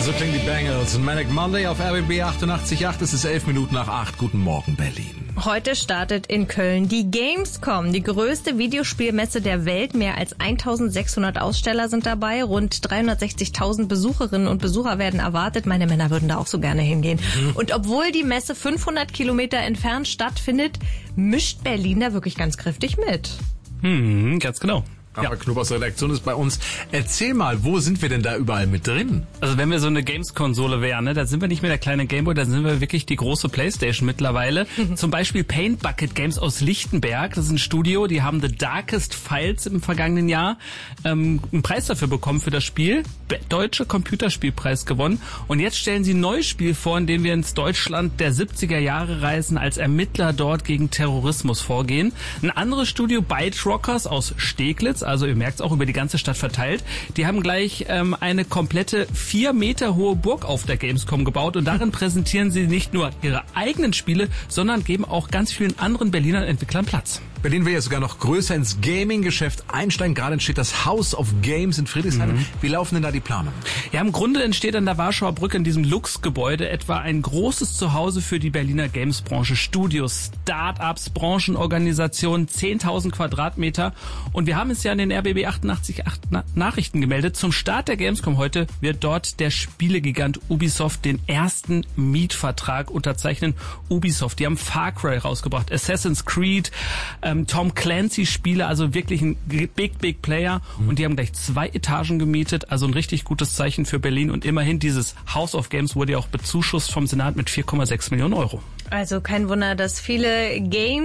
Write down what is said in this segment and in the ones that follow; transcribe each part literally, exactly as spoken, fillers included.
So klingen die Bangles. Manic Monday auf R B B achtundachtzig Komma acht. Es ist elf Minuten nach acht. Guten Morgen, Berlin. Heute startet in Köln die Gamescom, die größte Videospielmesse der Welt. Mehr als eintausendsechshundert Aussteller sind dabei. Rund dreihundertsechzigtausend Besucherinnen und Besucher werden erwartet. Meine Männer würden da auch so gerne hingehen. Mhm. Und obwohl die Messe fünfhundert Kilometer entfernt stattfindet, mischt Berlin da wirklich ganz kräftig mit. Hm, ganz genau. Aber ja. Knuppers Redaktion ist bei uns. Erzähl mal, wo sind wir denn da überall mit drin? Also wenn wir so eine Games-Konsole wären, ne, da sind wir nicht mehr der kleine Gameboy, da sind wir wirklich die große Playstation mittlerweile. Mhm. Zum Beispiel Paint Bucket Games aus Lichtenberg. Das ist ein Studio, die haben The Darkest Files im vergangenen Jahr ähm, einen Preis dafür bekommen für das Spiel. Deutsche Computerspielpreis gewonnen. Und jetzt stellen sie ein neues Spiel vor, in dem wir ins Deutschland der siebziger Jahre reisen, als Ermittler dort gegen Terrorismus vorgehen. Ein anderes Studio, Byte Rockers aus Steglitz, also ihr merkt es auch über die ganze Stadt verteilt. Die haben gleich ähm, eine komplette vier Meter hohe Burg auf der Gamescom gebaut und darin präsentieren sie nicht nur ihre eigenen Spiele, sondern geben auch ganz vielen anderen Berliner Entwicklern Platz. Berlin will ja sogar noch größer ins Gaming-Geschäft einsteigen. Gerade entsteht das House of Games in Friedrichshain. Mhm. Wie laufen denn da die Planungen? Ja, im Grunde entsteht an der Warschauer Brücke in diesem Lux-Gebäude etwa ein großes Zuhause für die Berliner Games-Branche. Studios, Start-ups, Branchenorganisationen, zehntausend Quadratmeter. Und wir haben es ja in den R B B achtundachtzig Komma acht Na- Nachrichten gemeldet. Zum Start der Gamescom heute wird dort der Spielegigant Ubisoft den ersten Mietvertrag unterzeichnen. Ubisoft, die haben Far Cry rausgebracht, Assassin's Creed, ähm, Tom Clancy Spiele, also wirklich ein big, big Player. Mhm. Und die haben gleich zwei Etagen gemietet, also ein richtig gutes Zeichen für Berlin. Und immerhin dieses House of Games wurde ja auch bezuschusst vom Senat mit vier Komma sechs Millionen Euro. Also kein Wunder, dass viele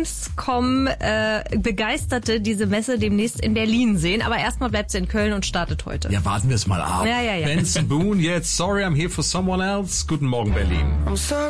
Gamescom-Begeisterte äh, diese Messe demnächst in Berlin sehen. Aber erstmal bleibt sie in Köln und startet heute. Ja, warten wir es mal ab. Ja, ja, ja. Benson Boone jetzt. Sorry, I'm here for someone else. Guten Morgen, Berlin.